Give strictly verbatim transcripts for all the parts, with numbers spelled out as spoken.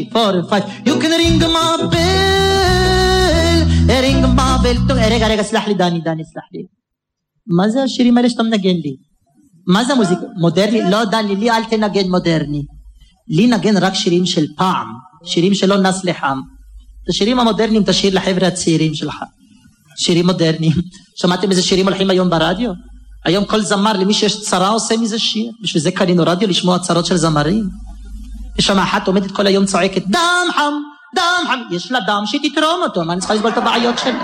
four, five. You can ring my bell, ring my bell. רגע, רגע, סלח לי, דני, דני, סלח לי. מה זה השירים האלה שאתה מנגן לי? מה זה מוזיקה? מודרני? לא, דני, לי אל תנגן מודרני. לי נגן רק שירים של פעם, שירים שלא נס לחם. את השירים המודרניים תשאיר לחבר'ה הצעירים שלך. שירים מודרניים. שמעתם איזה שירים הולכים היום ברדיו? היום כל זמר, למי שיש צרה עושה מזה שיר. בשביל זה קנינו רדיו לשמוע צרות של זמרים. יש שם אחת עומדת כל היום צועקת, דם חם, דם חם. יש לה דם שתתרום אותו, מה אני צריכה לסבול את הבעיות שלה?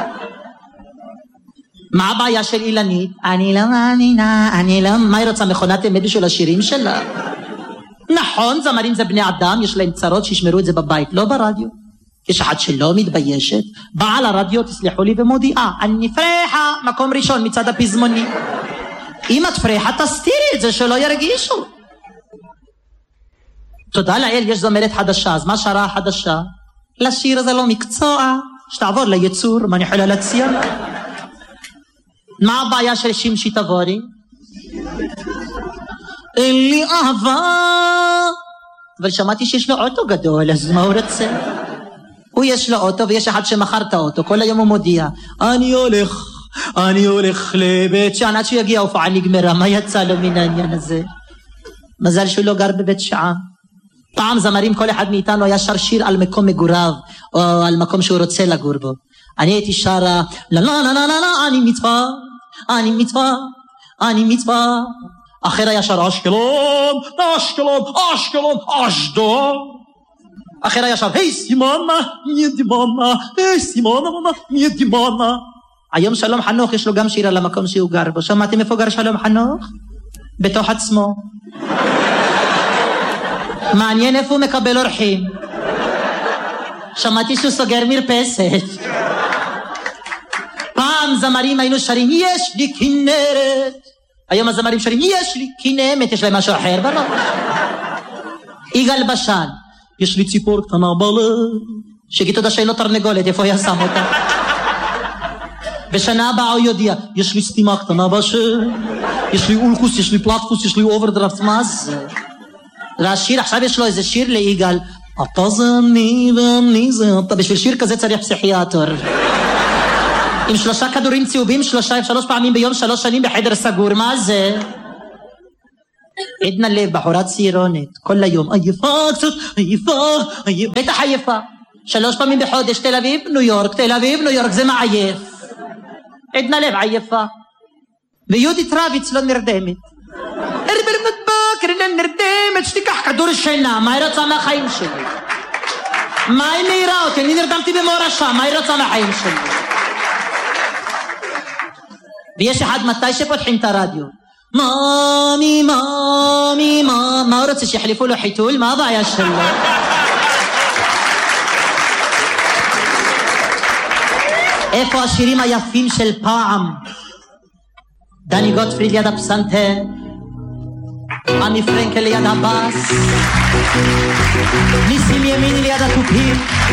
מה הבעיה של אילנית? אני לא מאמינה, אני לא... מה היא רוצה, מכונת אמת בשביל השירים שלה? נכון, זמרים זה בני אדם, יש להם צרות שישמרו את זה בבית, לא ברדיו. יש אחת שלא מתביישת, באה לרדיו, תסלחו לי, ומודיעה, אני פרחה, מקום ראשון מצד הפזמוני. אם את פרחה, תסתירי את זה שלא ירגישו. תודה לאל, יש זמרת חדשה, אז מה שרה החדשה? לשיר זה לא מקצוע, שתעבור ליצור, מה אני יכולה להציע? מה הבעיה של שמשי תבורי? אין לי אהבה, אבל שמעתי שיש לו אוטו גדול, אז מה הוא רוצה? הוא יש לו אוטו ויש אחד שמכר את האוטו, כל היום הוא מודיע, אני הולך, אני הולך לבית שען, עד שהוא יגיע הופעה נגמרה, מה יצא לו מן העניין הזה? מזל שהוא לא גר בבית שען. פעם זמרים, כל אחד מאיתנו היה שר שיר על מקום מגוריו, או על מקום שהוא רוצה לגור בו. אני הייתי שרה, לא לא לא לא לא, אני מצווה, אני מצווה, אני מצווה. אחר היה שר אשקלון, אשקלון, אשקלון, אשדוד. אחר היה שר, היי סימונה, מי דימונה, היי סימונה, מי דימונה. היום שלום חנוך יש לו גם שיר על המקום שהוא גר בו. שמעתם איפה גר שלום חנוך? בתוך עצמו. מעניין איפה הוא מקבל אורחים. שמעתי שהוא סוגר מרפסת. פעם זמרים היינו שרים, יש לי כנרת. היום הזמרים שרים, יש לי כנמת, יש להם משהו אחר בראש. יגאל בשן, יש לי ציפור קטנה בלב. שגיד תודה שאין לו תרנגולת, איפה היה שם אותה? בשנה הבאה הוא יודיע, יש לי סתימה קטנה בשם, יש לי אולקוס, יש לי פלטפוס, יש לי אוברדרפט, מה זה? והשיר, עכשיו יש לו איזה שיר ליגאל, אתה זה אני ואני זה אתה, בשביל שיר כזה צריך פסיכיאטר. עם שלושה כדורים צהובים, שלושה, שלוש פעמים ביום, שלוש שנים בחדר סגור, מה זה? עדנה לב, בחורה צעירונת, כל היום, עייפה קצת, עייפה, עייפה, בטח עייפה. שלוש פעמים בחודש, תל אביב, ניו יורק, תל אביב, ניו יורק, זה מעייף. עדנה לב, עייפה. ויהודית רביץ לא נרדמת. הרברמת בקר, לא נרדמת, שתיקח כדור שינה, מה היא רוצה מהחיים שלי? מה היא מהירה אותי? אני נרדמתי במורשה, מה היא רוצה מהחיים שלי? ויש אחד מתי שפותחים את הרדיו. מאמי, מאמי, מאמי, מה הוא רוצה שיחליפו לו חיתול? מה הבעיה שלו? איפה השירים היפים של פעם? דני גוטפריד ליד הפסנתר, עמי פרנקל ליד הבאס, ניסים ימיני ליד התופים,